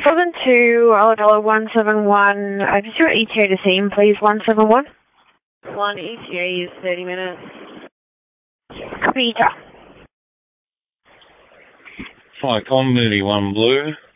Southern 2, Dollar 171. Just your ETA to see him, please, 171. 1 ETA is 30 minutes. Copy, Peter. Hi, Moody 1 Blue.